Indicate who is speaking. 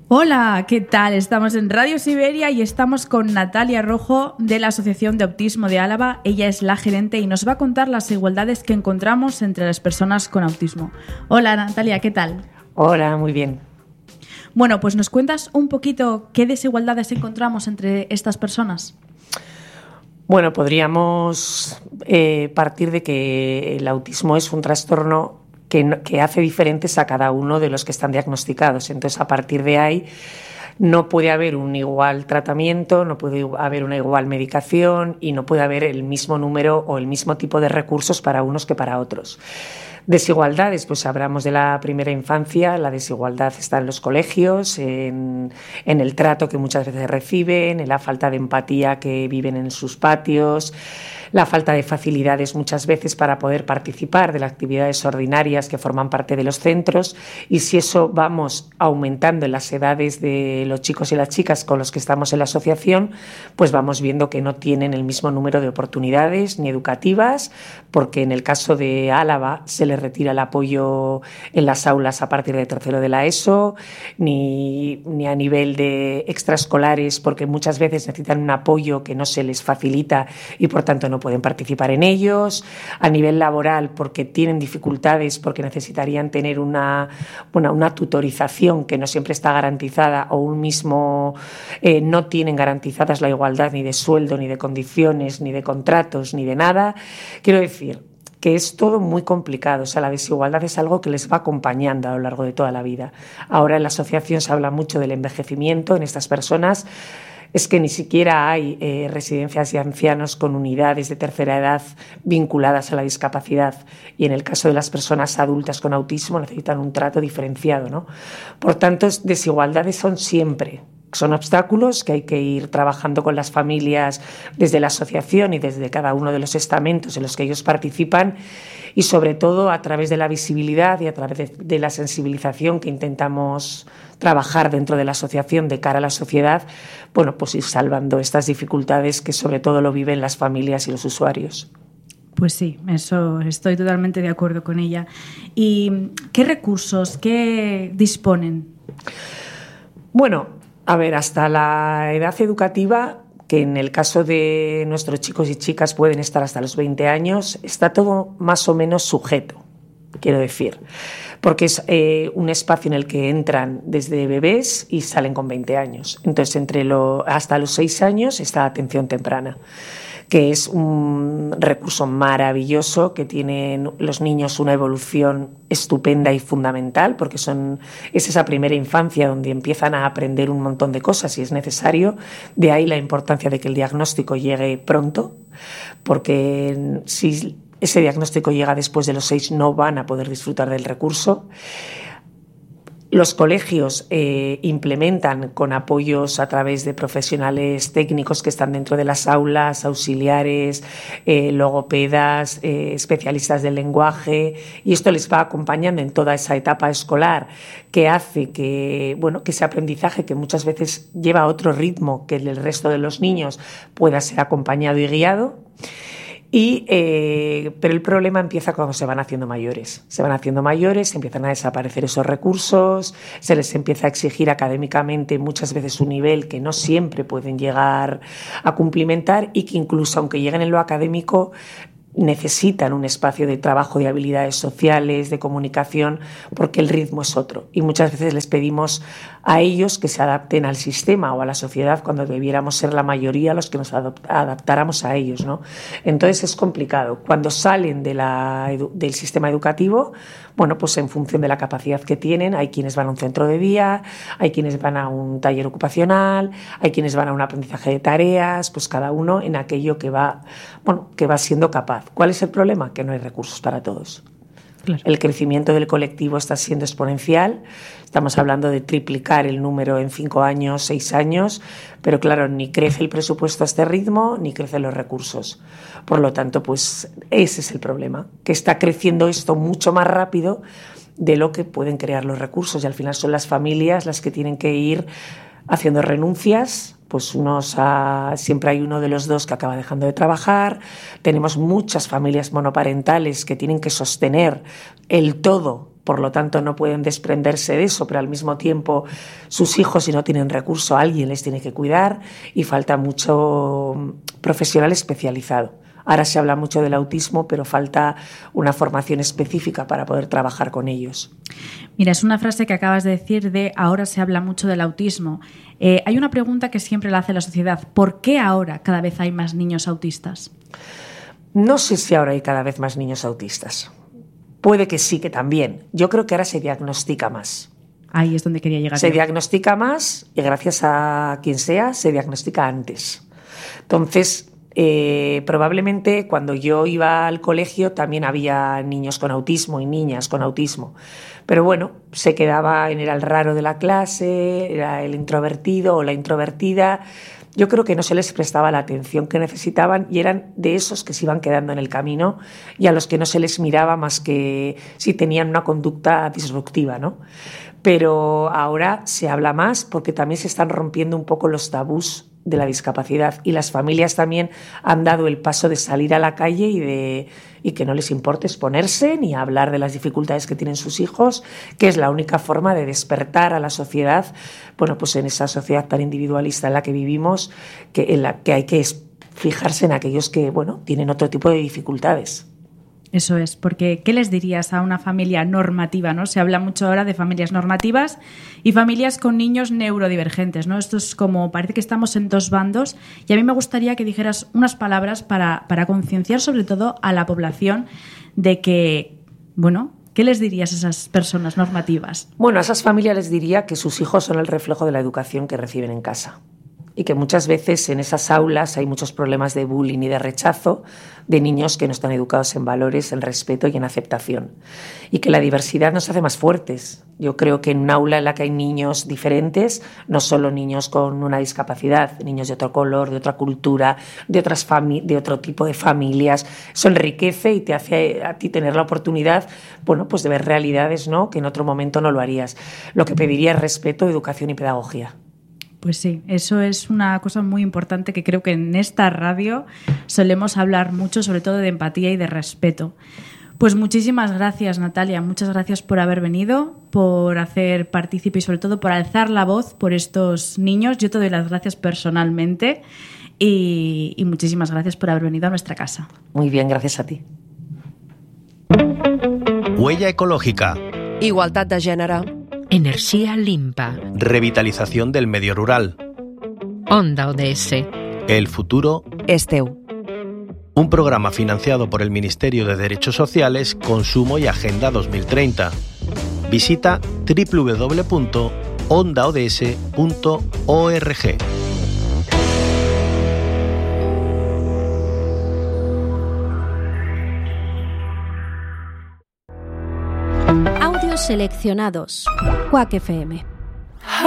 Speaker 1: Hola, ¿qué tal? Estamos en Radio Siberia y estamos con Natalia Rojo de la Asociación de Autismo de Álava. Ella es la gerente y nos va a contar las desigualdades que encontramos entre las personas con autismo. Hola Natalia, ¿qué tal?
Speaker 2: Hola, muy bien.
Speaker 1: Bueno, pues ¿nos cuentas un poquito qué desigualdades encontramos entre estas personas?
Speaker 2: Bueno, podríamos partir de que el autismo es un trastorno que hace diferentes a cada uno de los que están diagnosticados. Entonces, a partir de ahí, no puede haber un igual tratamiento, no puede haber una igual medicación y no puede haber el mismo número o el mismo tipo de recursos para unos que para otros. Desigualdades, pues hablamos de la primera infancia. La desigualdad está en los colegios, en el trato que muchas veces reciben, en la falta de empatía que viven en sus patios, la falta de facilidades muchas veces para poder participar de las actividades ordinarias que forman parte de los centros, y si eso vamos aumentando en las edades de los chicos y las chicas con los que estamos en la asociación, pues vamos viendo que no tienen el mismo número de oportunidades ni educativas, porque en el caso de Álava se les retira el apoyo en las aulas a partir de tercero de la ESO, ni a nivel de extraescolares, porque muchas veces necesitan un apoyo que no se les facilita y por tanto no pueden participar en ellos. A nivel laboral, porque tienen dificultades, porque necesitarían tener una tutorización que no siempre está garantizada, o no tienen garantizadas la igualdad ni de sueldo, ni de condiciones, ni de contratos, ni de nada. Quiero decir que es todo muy complicado. O sea, la desigualdad es algo que les va acompañando a lo largo de toda la vida. Ahora en la asociación se habla mucho del envejecimiento en estas personas. Es que ni siquiera hay residencias de ancianos con unidades de tercera edad vinculadas a la discapacidad, y en el caso de las personas adultas con autismo necesitan un trato diferenciado, ¿no? Por tanto, desigualdades son obstáculos que hay que ir trabajando con las familias desde la asociación y desde cada uno de los estamentos en los que ellos participan, y sobre todo a través de la visibilidad y a través de la sensibilización que intentamos trabajar dentro de la asociación de cara a la sociedad, bueno, pues ir salvando estas dificultades que sobre todo lo viven las familias y los usuarios.
Speaker 1: Pues sí, eso estoy totalmente de acuerdo con ella. ¿Y qué recursos, qué disponen?
Speaker 2: Bueno, a ver, hasta la edad educativa, que en el caso de nuestros chicos y chicas pueden estar hasta los 20 años, está todo más o menos sujeto, quiero decir, porque es un espacio en el que entran desde bebés y salen con 20 años. Entonces, hasta los 6 años está la atención temprana, que es un recurso maravilloso, que tienen los niños una evolución estupenda y fundamental, porque es esa primera infancia donde empiezan a aprender un montón de cosas y es necesario. De ahí la importancia de que el diagnóstico llegue pronto, porque si ese diagnóstico llega después de los 6 no van a poder disfrutar del recurso. Los colegios implementan con apoyos a través de profesionales técnicos que están dentro de las aulas, auxiliares, logopedas, especialistas del lenguaje, y esto les va acompañando en toda esa etapa escolar, que hace que ese aprendizaje, que muchas veces lleva otro ritmo que el resto de los niños, pueda ser acompañado y guiado. Pero el problema empieza cuando se van haciendo mayores. Empiezan a desaparecer esos recursos, se les empieza a exigir académicamente muchas veces un nivel que no siempre pueden llegar a cumplimentar, y que incluso aunque lleguen en lo académico necesitan un espacio de trabajo de habilidades sociales, de comunicación, porque el ritmo es otro. Y muchas veces les pedimos a ellos que se adapten al sistema o a la sociedad, cuando debiéramos ser la mayoría los que nos adaptáramos a ellos, ¿no? Entonces es complicado. Cuando salen del sistema educativo, bueno, pues en función de la capacidad que tienen, hay quienes van a un centro de día, hay quienes van a un taller ocupacional, hay quienes van a un aprendizaje de tareas, pues cada uno en aquello que va siendo capaz. ¿Cuál es el problema? Que no hay recursos para todos. Claro. El crecimiento del colectivo está siendo exponencial. Estamos hablando de triplicar el número en 5 años, 6 años, pero claro, ni crece el presupuesto a este ritmo, ni crecen los recursos. Por lo tanto, pues ese es el problema, que está creciendo esto mucho más rápido de lo que pueden crear los recursos, y al final son las familias las que tienen que ir haciendo renuncias. Pues siempre hay uno de los dos que acaba dejando de trabajar. Tenemos muchas familias monoparentales que tienen que sostener el todo por lo tanto no pueden desprenderse de eso, pero al mismo tiempo sus hijos, si no tienen recurso, alguien les tiene que cuidar y falta mucho profesional especializado. Ahora se habla mucho del autismo, pero falta una formación específica para poder trabajar con ellos.
Speaker 1: Mira, es una frase que acabas de decir de ahora se habla mucho del autismo. Hay una pregunta que siempre la hace la sociedad. ¿Por qué ahora cada vez hay más niños autistas?
Speaker 2: No sé si ahora hay cada vez más niños autistas. Puede que sí, que también. Yo creo que ahora se diagnostica más.
Speaker 1: Ahí es donde quería llegar.
Speaker 2: Se diagnostica más y gracias a quien sea, se diagnostica antes. Entonces, probablemente cuando yo iba al colegio también había niños con autismo y niñas con autismo. Pero bueno, era el raro de la clase, era el introvertido o la introvertida. Yo creo que no se les prestaba la atención que necesitaban y eran de esos que se iban quedando en el camino y a los que no se les miraba más que si tenían una conducta disruptiva, ¿no? Pero ahora se habla más porque también se están rompiendo un poco los tabús de la discapacidad y las familias también han dado el paso de salir a la calle y que no les importe exponerse ni hablar de las dificultades que tienen sus hijos, que es la única forma de despertar a la sociedad, bueno, pues en esa sociedad tan individualista en la que vivimos, en la que hay que fijarse en aquellos que, bueno, tienen otro tipo de dificultades.
Speaker 1: Eso es, porque ¿qué les dirías a una familia normativa, ¿no? Se habla mucho ahora de familias normativas y familias con niños neurodivergentes, ¿no? Esto es como, parece que estamos en dos bandos y a mí me gustaría que dijeras unas palabras para concienciar sobre todo a la población de que, bueno, ¿qué les dirías a esas personas normativas?
Speaker 2: Bueno, a esas familias les diría que sus hijos son el reflejo de la educación que reciben en casa. Y que muchas veces en esas aulas hay muchos problemas de bullying y de rechazo de niños que no están educados en valores, en respeto y en aceptación. Y que la diversidad nos hace más fuertes. Yo creo que en un aula en la que hay niños diferentes, no solo niños con una discapacidad, niños de otro color, de otra cultura, de otro tipo de familias, eso enriquece y te hace a ti tener la oportunidad, bueno, pues de ver realidades, ¿no?, que en otro momento no lo harías. Lo que pediría es respeto, educación y pedagogía.
Speaker 1: Pues sí, eso es una cosa muy importante que creo que en esta radio solemos hablar mucho, sobre todo de empatía y de respeto. Pues muchísimas gracias, Natalia, muchas gracias por haber venido, por hacer partícipe y sobre todo por alzar la voz por estos niños. Yo te doy las gracias personalmente y muchísimas gracias por haber venido a nuestra casa.
Speaker 2: Muy bien, gracias a ti.
Speaker 3: Huella ecológica.
Speaker 4: Igualtat de gènere.
Speaker 5: Energía limpa.
Speaker 3: Revitalización del medio rural.
Speaker 5: Onda ODS.
Speaker 3: El futuro
Speaker 4: És teu.
Speaker 3: Un programa financiado por el Ministerio de Derechos Sociales, Consumo y Agenda 2030. Visita www.ondaods.org.
Speaker 6: Audios seleccionados. Quack FM.